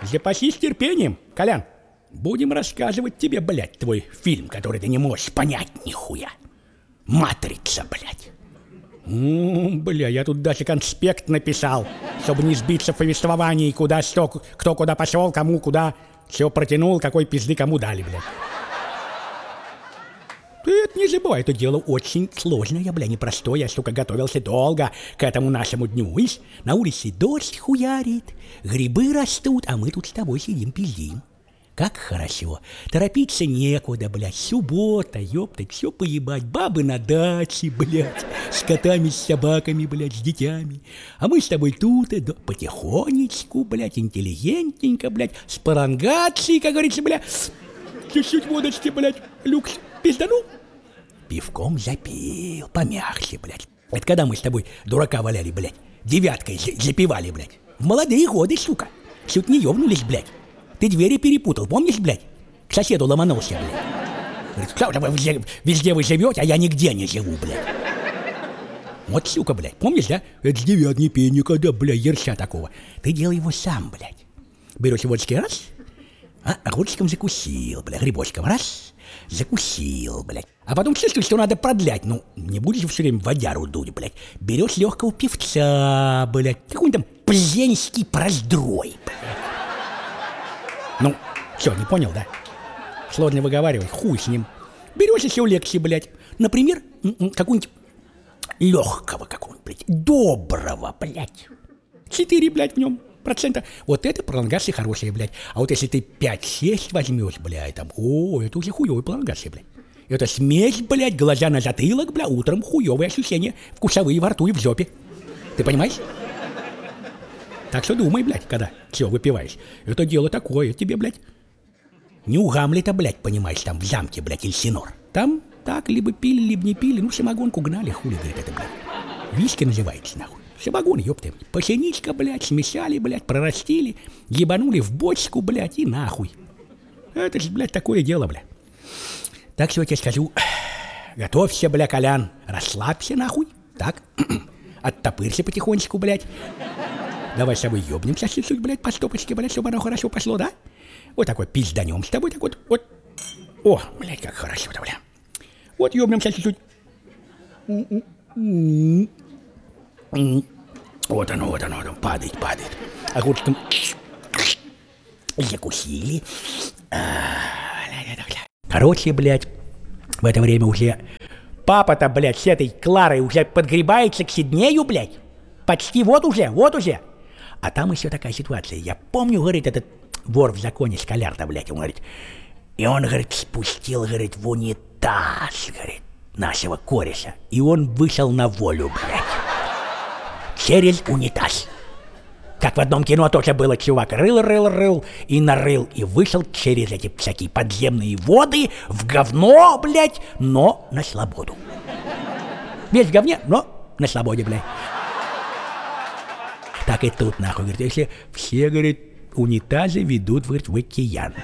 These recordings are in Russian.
Запасись терпением, Колян. Будем рассказывать тебе, блядь, твой фильм, который ты не можешь понять нихуя. «Матрица», блядь. Бля, я тут даже конспект написал, чтобы не сбиться в повествовании, куда что, кто куда пошел, кому куда, все протянул, какой пизды кому дали, блядь. Ты это не забывай, это дело очень сложное, бля, непростое. Я, сука, готовился долго к этому нашему дню. Видишь, на улице дождь хуярит, грибы растут, а мы тут с тобой сидим пиздим. Как хорошо. Торопиться некуда, блядь. Суббота, ёптать, все поебать. Бабы на даче, блядь. С котами, с собаками, блядь, с детьми. А мы с тобой тут, потихонечку, блядь, интеллигентненько, блядь, с парангацией, как говорится, блядь. Чуть-чуть водочки, блядь, люкс пизданул. Пивком запил, помягче, блядь. Это когда мы с тобой дурака валяли, блядь, девяткой запивали, блядь. В молодые годы, сука. Чуть не ёбнулись, блядь. Ты двери перепутал, помнишь, блядь? К соседу ломанулся, блядь. Говорит, везде вы живете, а я нигде не живу, блядь. Вот, сука, блядь, помнишь, да? Это с девятни пей никогда, блядь, ерша такого. Ты делай его сам, блядь. Берешь водочки раз, огурчиком закусил, блядь, грибочком раз, закусил, блядь. А потом чувствуешь, что надо продлять. Ну, не будешь же все время водяру дуть, блядь. Берешь легкого певца, блядь. Какой-нибудь там Плзенский проздрой, блядь. Ну, что, не понял, да? Сложно выговаривать, хуй с ним. Берешь еще легче, блядь. Например, какую-нибудь легкого какого-нибудь, блядь, доброго, блядь. 4, блядь, в нем процента. Вот это пролонгация хорошая, блядь. А вот если ты 5-6 возьмешь, блядь, там, это уже хуевая пролонгация, блядь. Это смесь, блядь, глаза на затылок, блядь, утром хуевые ощущения, вкусовые во рту и в жопе. Ты понимаешь? Так что думай, блядь, когда все выпиваешь. Это дело такое тебе, блядь. Не у Гамлета, блядь, понимаешь, там в замке, блядь, Эльсинор. Там так либо пили, либо не пили, ну самогонку гнали, хули, говорит, это, блядь. Виски называется, нахуй. Самогон, ёпты. Пшеничка, блядь, смешали, блядь, прорастили, ебанули в бочку, блядь, и нахуй. Это же, блядь, такое дело, блядь. Так что я тебе скажу, готовься, бля, Колян, расслабься, нахуй, так, оттопырься потихонечку, блядь. Давай с тобой ёбнемся чуть-чуть, блядь, по стопочке, блядь, чтобы оно хорошо пошло, да? Вот такой пизданем с тобой, так вот. О, блядь, как хорошо-то, бля. Вот ёбнемся чуть-чуть. Вот оно, падает. Огурчиком закусили. Короче, блядь, в это время уже папа-то, блядь, с этой Кларой уже подгребается к Сиднею, блядь. Почти вот уже. А там еще такая ситуация. Я помню, говорит, этот вор в законе Скаляр-то, блядь, он говорит, и он, говорит, спустил, говорит, в унитаз, говорит, нашего кореша, и он вышел на волю, блядь, через унитаз. Как в одном кино тоже было, чувак рыл, и нарыл, и вышел через эти всякие подземные воды в говно, блядь, но на свободу. Весь в говне, но на свободе, блядь. Так и тут, нахуй, говорит, если все, говорит, унитазы ведут, говорит, в океан.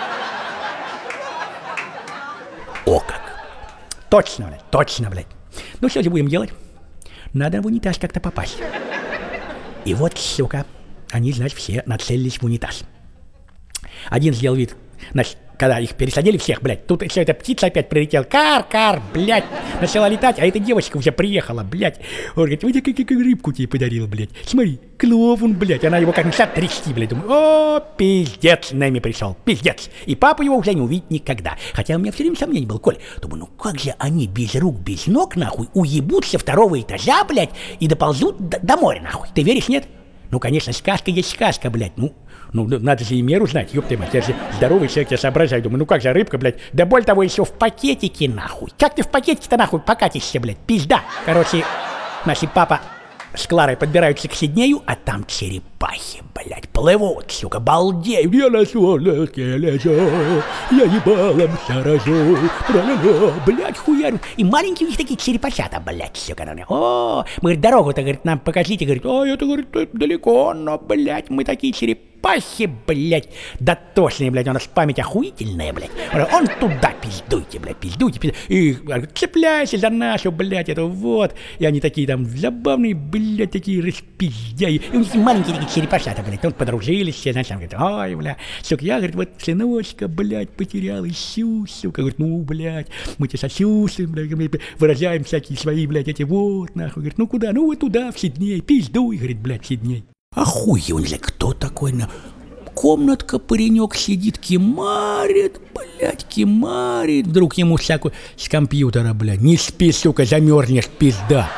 О как! Точно, блядь. Ну что же будем делать? Надо в унитаз как-то попасть. И вот, сука, они, значит, все нацелились в унитаз. Один сделал вид, значит, когда их пересадили всех, блядь, тут все эта птица опять прилетела. Кар, блядь, начала летать, а эта девочка уже приехала, блядь. Он говорит, вот я как рыбку тебе подарил, блядь. Смотри, клоун, блядь. Она его как начала трясти, блядь. Думаю, о, пиздец, Нэми пришел, пиздец. И папа его уже не увидит никогда. Хотя у меня все время сомнений было, Коль. Думаю, ну как же они без рук, без ног, нахуй, уебутся второго этажа, блядь, и доползут до моря, нахуй. Ты веришь, нет? Ну, конечно, сказка есть сказка, блядь, ну, надо же и меру знать, ёб ты мать, я же здоровый человек, я соображаю, думаю, ну как же рыбка, блядь, да более того, еще в пакетике, нахуй. Как ты в пакетике-то, нахуй, покатишься, блядь, пизда. Короче, наши папа с Кларой подбираются к Сиднею, а там черепахи, блядь, плывут, сука, балдеют. Я на солнышке лежу, я ебалом сражу, тра-ля-ля, блядь, хуярю. И маленькие у них такие черепахята, блядь, сука, о, мы, говорит, дорогу-то, говорит, нам покажите, говорит, это, говорит, далеко, но, блядь, мы такие черепахи. черепахи, блядь, дотошные, блядь, у нас память охуительная, блядь. Он туда пиздуйте, блядь, пиздуйте. И цепляйся за нашу, блядь, это вот. И они такие там забавные, блядь, такие распиздяи. И у них маленькие такие черепашата, блядь, он подружились все, знаешь, он говорит, ой, бля, сука, я, говорит, вот сыночка, блядь, потерял, ищу, сука, говорит, ну, блядь, мы тебе сочувствуем, блядь, выражаем всякие свои, блядь, эти вот, нахуй, говорит, ну, куда, ну, вот туда, в Сидней, пиздуй, говорит, блядь, в Сидней. А хуй он, блядь, кто такой, на комнатка, паренек сидит, кимарит, блядь, кимарит, вдруг ему всякую с компьютера, блядь, не спи, сука, замерзнешь, пизда.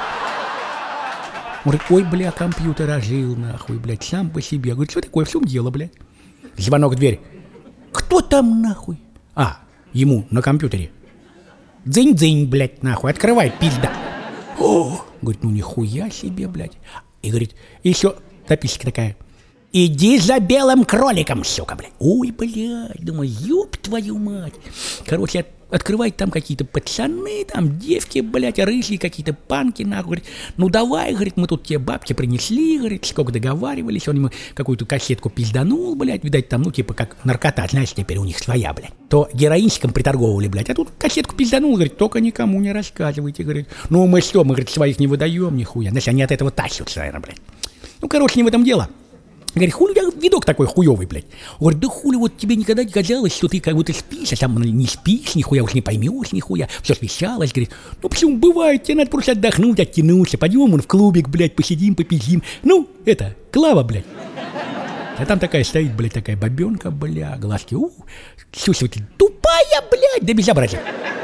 Он говорит, ой, бля, компьютер ожил, нахуй, блядь, сам по себе. Говорит, что такое, в чем дело, блядь? Звонок в дверь. Кто там, нахуй? А, ему на компьютере. Дзынь-дзынь, блядь, нахуй, открывай, пизда. О, говорит, ну нихуя себе, блядь. И говорит, еще записка такая. Иди за белым кроликом, сука, блядь. Ой, блядь, думаю, ёб твою мать. Короче, открывает там какие-то пацаны, там девки, блядь, рыжие какие-то панки, нахуй. Говорит, ну давай, говорит, мы тут тебе бабки принесли, говорит, сколько договаривались. Он ему какую-то кассетку пизданул, блядь, видать, там, ну, типа, как наркота, знаешь, теперь у них своя, блядь. То героинчиком приторговывали, блядь, а тут кассетку пизданул, говорит, только никому не рассказывайте, говорит. Ну, мы что, мы, говорит, своих не выдаем, нихуя. Значит, они от этого тащатся, наверное, блядь. Ну, короче, не в этом дело. Говорит, хули у тебя видок такой хуёвый, блядь. Он говорит, да хули, вот тебе никогда не казалось, что ты как будто спишь, а сам не спишь, нихуя уж не поймешь, нихуя. Все смещалось, говорит, ну почему бывает, тебе надо просто отдохнуть, оттянуться, пойдем в клубик, блядь, посидим, попиздим. Ну, это, Клава, блядь. А там такая стоит, блядь, такая бабенка, бля, глазки, чувствуете, тупая, блядь, да безобразие.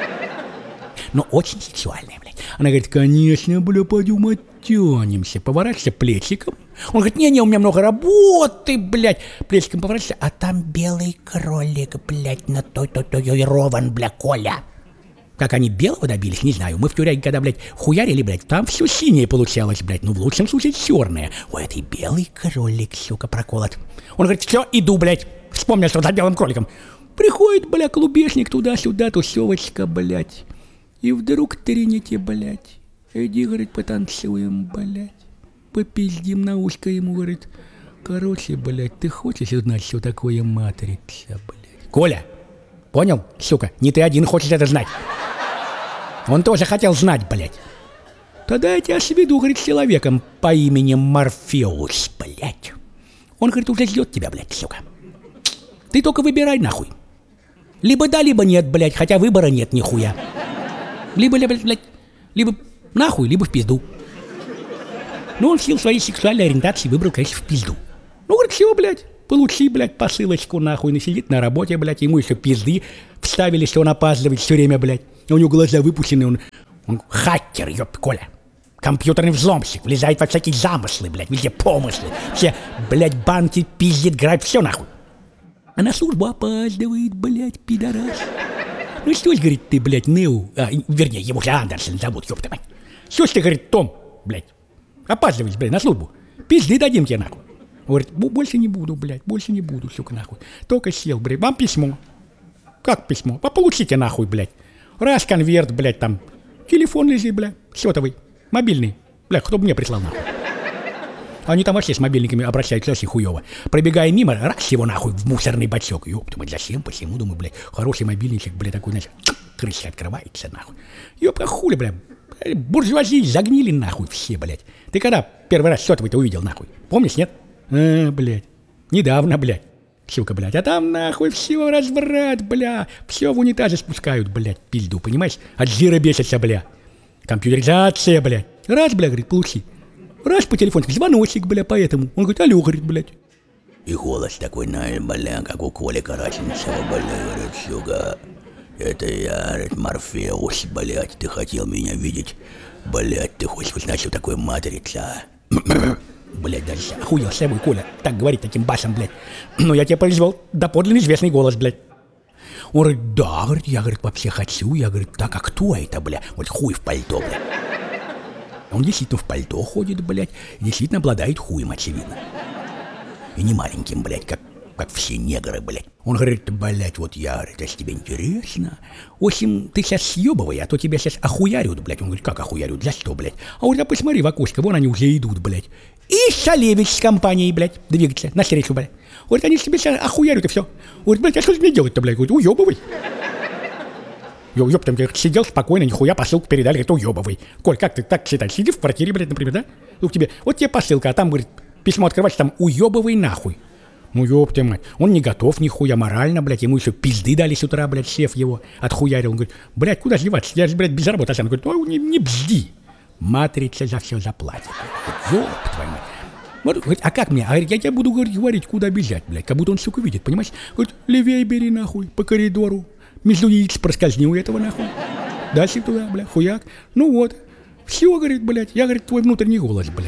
Но очень сексуальная, блядь. Она говорит, конечно, бля, пойдем оттянемся. Поворачивайся плечиком. Он говорит, не-не, у меня много работы, блядь. Плечиком поворачивайся, а там белый кролик, блядь, на татуирован, бля, Коля. Как они белого добились, не знаю. Мы в тюряге, когда, блядь, хуярили, блядь, там все синее получалось, блядь. Ну, в лучшем случае, черное. Ой, это и белый кролик, сука, проколот. Он говорит, все, иду, блядь. Вспомнил, что за белым кроликом. Приходит, бля, клубешник туда-сюда, тусевочка, блядь. И вдруг трените, блядь. Иди, говорит, потанцуем, блядь. Попиздим на ушко ему, говорит. Короче, блядь, ты хочешь узнать, что такое матрица, блядь? Коля, понял, сука? Не ты один хочешь это знать. Он тоже хотел знать, блядь. Тогда я тебя сведу, говорит, с человеком по имени Морфеус, блядь. Он, говорит, уже ждет тебя, блядь, сука. Ты только выбирай, нахуй. Либо да, либо нет, блядь, хотя выбора нет нихуя. Либо, блядь, либо нахуй, либо в пизду. Ну, он в силу своей сексуальной ориентации выбрал, конечно, в пизду. Ну, говорит, все, блядь, получи, блядь, посылочку, нахуй, он сидит на работе, блядь, ему еще пизды вставили, что он опаздывает все время, блядь. У него глаза выпущены, он хакер, ёб, Коля. Компьютерный взломщик, влезает во всякие замыслы, блядь, везде помыслы. Все, блядь, банки пиздит, грабит, все нахуй. А на службу опаздывает, блядь, пидорас. Ну что ж, говорит, ты, блядь, Неу, вернее, его же Андерсон зовут, ёпта мать. Что ж ты, говорит, Том, блядь, опаздываешь, блядь, на службу. Пизды дадим тебе, нахуй. Он говорит, больше не буду, блядь, больше не буду, сука, нахуй. Только сел, блядь, вам письмо. Как письмо? Получите, нахуй, блядь. Раз конверт, блядь, там, телефон лежит, блядь, сотовый, мобильный. Блядь, кто бы мне прислал, нахуй. Они там вообще с мобильниками обращаются очень хуёво. Пробегая мимо, раз его нахуй в мусорный бачок. Ёпта, мать, зачем, почему, думаю, блядь, хороший мобильничек, блядь, такой, значит, крыша открывается, нахуй. Ёпта, хули, блядь, буржуазии загнили, нахуй, все, блядь. Ты когда первый раз сотовый-то увидел, нахуй? Помнишь, нет? Блядь, недавно, блядь. Сука, блядь, а там, нахуй, все разврат, бля. Все в унитазе спускают, блядь, пизду, понимаешь? От жира бесятся, бля. Компьютеризация, блядь. Раз, бля, говорит, получи. Раз по телефону, звоночек, бля, поэтому. Он говорит, алло, говорит, блядь. И голос такой, бля, как у Коли Караченцева, бля, говорит, сука. Это я, говорит, Морфеус, блядь, ты хотел меня видеть. Блядь, ты хочешь узнать, что такое матрица? Блядь, даже охуел с собой, Коля, так говорить таким басом, блядь. Но я тебе произвел доподлинно известный голос, блядь. Он говорит, да, говорит, я, говорит, вообще хочу. Я, говорит, так, а кто это, бля? Вот хуй в пальто, блядь. Он действительно в пальто ходит, блядь, и действительно обладает хуем, очевидно. И не маленьким, блядь, как все негры, блядь. Он говорит, блядь, вот я, говорит, если тебе интересно, в общем, ты сейчас съебывай, а то тебя сейчас охуярят, блядь. Он говорит, как охуярят, за что, блядь? А вот я посмотри в окошко, вон они уже идут, блядь. И Шалевич с компанией, блядь, двигаться на встречу, блядь. Говорит, они себе сейчас охуярят и все. Говорит, блядь, а что мне делать-то, блядь? Говорит, уебывай. Ёб, там сидел спокойно, нихуя посылку передали, говорит, уебывай. Коль, как ты так считаешь? Сиди в квартире, блядь, например, да? Вот тебе посылка, а там, говорит, письмо открываешь, там уебывай нахуй. Ну ёб ты мать, он не готов нихуя морально, блядь, ему еще пизды дали с утра, блядь, шеф его отхуярил. Он говорит, блядь, куда деваться, я же, блядь, без работы останусь. Он говорит, ну не бзди, матрица за все заплатит. Ёб твою мать. Вот, говорит, а как мне? А я тебе буду говорить, куда бежать, блядь, как будто он, сука, видит, понимаешь? Говорит, левее бери, нахуй, по коридору, между яиц проскользни у этого, нахуй. Дальше туда, блядь, хуяк. Ну вот, все, говорит, блядь, я, говорит, твой внутренний голос, блядь.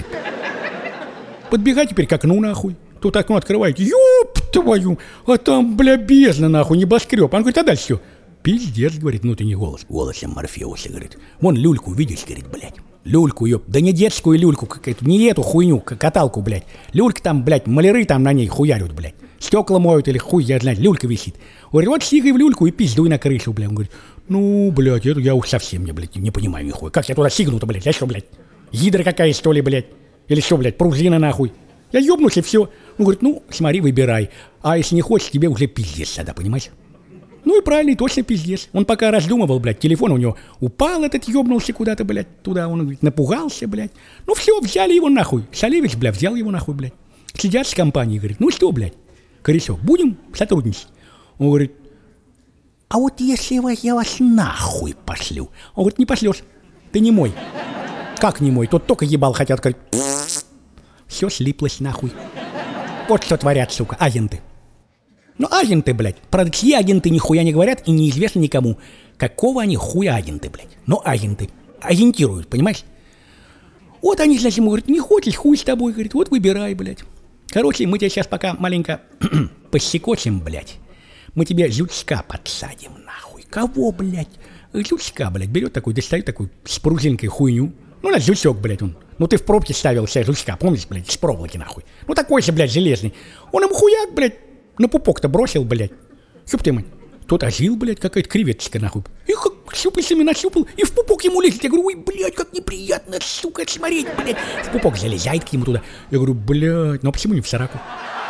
Подбегай теперь к окну, нахуй. Тут окно открывает, ёб твою, а там, бля, бездна, нахуй, небоскреб. Он говорит, а дальше все. Пиздец, говорит, внутренний голос. Голосом Морфеуса, говорит. Вон люльку видишь, говорит, блядь. Люльку, ёб. Да не детскую люльку какую-то, не эту хуйню, каталку, блядь. Люлька там, блядь, маляры там на ней хуярят, блядь. Стекла моют или хуй, я знаю, люлька висит. Говорит, вот сигай в люльку и пиздуй на крышу, блядь. Он говорит, ну, блядь, это я уж совсем не понимаю нихуя. Как я туда сигну-то, блядь, я что, блядь? Гидра какая, что ли, блядь? Или что, блядь, пружина нахуй? Я ёбнусь и все. Он говорит, ну, смотри, выбирай. А если не хочешь, тебе уже пиздец тогда, понимаешь? Ну и правильно, и точно пиздец. Он пока раздумывал, блядь, телефон у него упал этот, ёбнулся куда-то, блядь, туда. Он, говорит, напугался, блядь. Ну все, взяли его нахуй. Шалевич, блядь, взял его нахуй, блядь. Сидят с компанией, говорит, ну что, блядь, Коресок, будем сотрудничать? Он говорит, а вот если я вас нахуй пошлю? Он говорит, не пошлешь, ты не мой. Как не мой? Тут только ебал хотят, говорит. Все слиплось нахуй. Вот что творят, сука, агенты. Ну, агенты, блядь. Правда, чьи агенты нихуя не говорят и неизвестно никому. Какого они хуя агенты, блядь. Но агенты. Агентируют, понимаешь? Вот они, значит, ему говорят, не хочешь, хуй с тобой, говорит, вот выбирай, блядь. Короче, мы тебя сейчас пока маленько посекочем, блядь. Мы тебе жучка подсадим, нахуй. Кого, блядь? Жучка, блядь, берет такой, достает такой с пружинкой хуйню. Ну, на жучок, блядь, он. Ну, ты в пробке ставил себе жучка, помнишь, блядь, с проволоки, нахуй. Ну, такой же, блядь, железный. Он ему хуяк, блядь, на пупок-то бросил, блядь. Ёб ты мать. Тот ожил, блядь, какая-то креветочка, нахуй. И как щупальцами нащупал, и в пупок ему лезет. Я говорю, ой, блядь, как неприятно, сука, смотреть, блядь. В пупок залезает к нему туда. Я говорю, блядь, ну а почему не в сраку?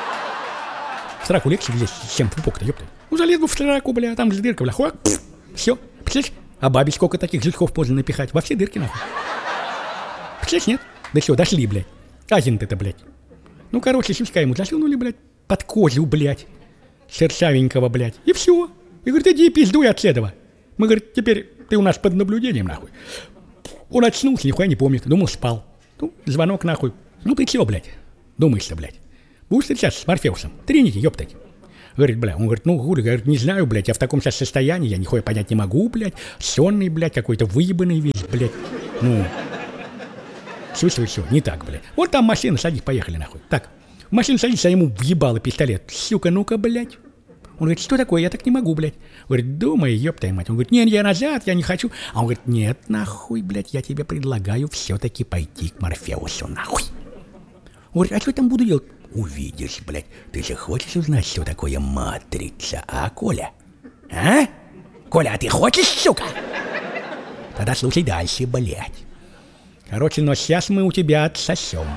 В сраку легче влезть, чем в пупок-то, ёпта. Ну, залез бы в сраку, блядь, там же дырка, блядь, хуяк, все. Представляешь, а бабе сколько таких жучков можно напихать? Во все дырки, нахуй. Представляешь, нет? Да все, дошли, блядь. Агенты-то, блядь. Ну, короче, сучка ему засунули, блядь, под кожу, блядь. Шершавенького, блядь. И все. И говорит, иди пиздуй от этого. Мы, говорит, теперь ты у нас под наблюдением, нахуй. Он очнулся, нихуя не помнит. Думал, спал. Ну, звонок, нахуй. Ну, ты чего, блядь? Думаешь-то, блядь. Будешь встречаться с Морфеусом? Тринити, ёптать. Говорит, бля, он говорит, ну, хули, говорит, не знаю, блядь, я в таком сейчас состоянии, я нихуя понять не могу, блядь. Сонный, блядь, какой-то выебанный весь, блядь. Ну, чувствую, все, не так, блядь. Вот там машина, садись, поехали, нахуй. Так, в машину садится, а ему въебало пистолет. Сука, ну-ка, блядь. Он говорит, что такое, я так не могу, блядь. Говорит, думай, ёпта мать. Он говорит, нет, я назад, я не хочу. А он говорит, нет, нахуй, блядь, я тебе предлагаю все-таки пойти к Морфеусу, нахуй. Он говорит, а что я там буду делать? Увидишь, блядь, ты же хочешь узнать, что такое матрица, а, Коля? А? Коля, а ты хочешь, сука? Тогда слушай дальше, блядь. Короче, но сейчас мы у тебя отсосем.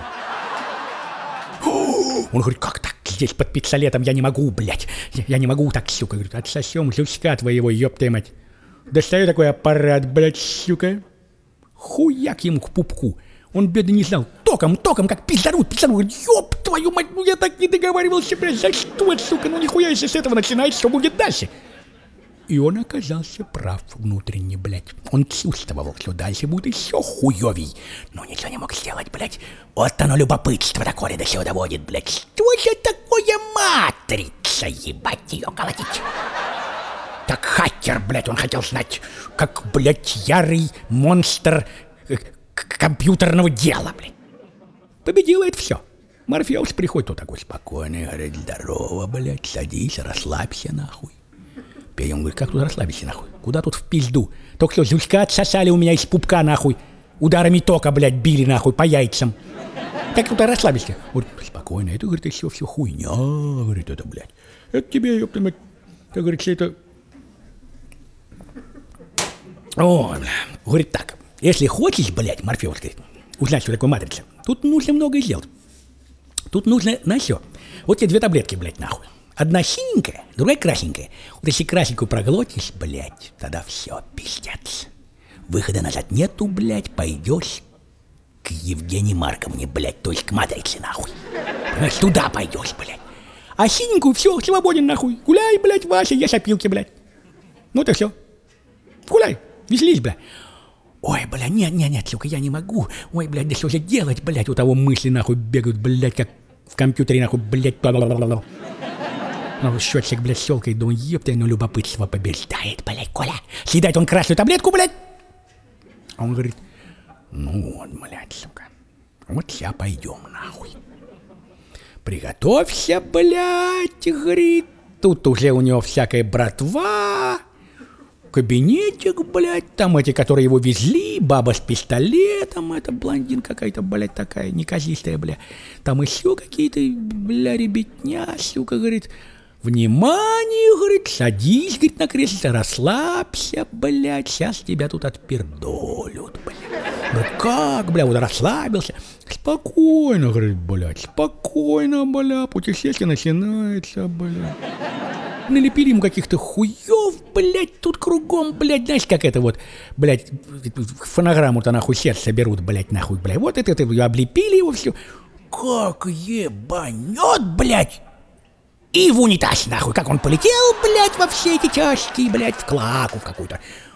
Он говорит, как так? Здесь под пистолетом я не могу, блядь. Я не могу так, сука. Говорит, отсосем жучка твоего, ёпта мать. Достаю такой аппарат, блядь, сука. Хуяк ему к пупку. Он, бедный, не знал. Током, как пизданут. Говорит, ёб твою мать, ну я так не договаривался, блядь. За что, сука? Ну нихуя, если с этого начинать, что будет дальше? И он оказался прав внутренне, блядь. Он чувствовал, что дальше будет еще хуёвей. Но ничего не мог сделать, блядь. Вот оно любопытство такое до сюда доводит, блядь. Что же такое матрица, ебать ее колотить? Так хакер, блядь, он хотел знать, как, блядь, ярый монстр компьютерного дела, блядь. Победило это все. Морфеус приходит, вот такой спокойный, говорит, здорово, блядь, садись, расслабься, нахуй. Он говорит, как тут расслабиться, нахуй? Куда тут в пизду? Только что жучка отсосали у меня из пупка, нахуй. Ударами тока, блядь, били, нахуй, по яйцам. Как тут расслабиться? Говорит, спокойно, это, говорит, все хуйня, говорит, это, блядь. Это тебе, ёпта мать, как говорится, это... О, бля. Говорит, так, если хочешь, блядь, Морфеус, говорит, узнать, что такое матрица, тут нужно многое сделать. Тут нужно на все. Вот тебе 2 таблетки, блядь, нахуй. Одна синенькая, другая красненькая. Вот если красненькую проглотишь, блядь, тогда все, пиздец. Выхода назад нету, блядь, пойдешь к Евгении Марковне, блядь, то есть к матрице, нахуй. Понимаешь, туда пойдешь, блядь. А синенькую, все, свободен, нахуй. Гуляй, блядь, Вася, ешь опилки, блядь. Ну ты все. Гуляй, веселись, блядь. Ой, бля, нет, сука, я не могу. Ой, блядь, да что же делать, блядь, у того мысли, нахуй, бегают, блядь, как в компьютере, нахуй, блядь, ну, счетчик, блядь, щелкает, думаю, ёпта, ну, любопытство побеждает, блядь, Коля. Съедает он красную таблетку, блядь. А он говорит, ну вот, блядь, сука, вот сейчас пойдем, нахуй. Приготовься, блядь, говорит. Тут уже у него всякая братва. Кабинетик, блядь, там эти, которые его везли, баба с пистолетом, это блондин какая-то, блядь, такая неказистая, бля. Там еще какие-то, бля, ребятня, сука, говорит, внимание, говорит, садись, говорит, на кресло, расслабься, блядь, сейчас тебя тут отпердолют, блядь. Ну как, бля, вот расслабился. Спокойно, говорит, блядь, спокойно, бля, путешествие начинается, бля. Налепили ему каких-то хуев, блядь, тут кругом, блядь, знаешь, как это вот, блядь, фонограмму-то нахуй сердце берут, блядь, нахуй, блядь, вот это облепили его все, как ебанет, блядь, и в унитаз, нахуй, как он полетел, блядь, во все эти чашки, блядь, в клаку в какую-то.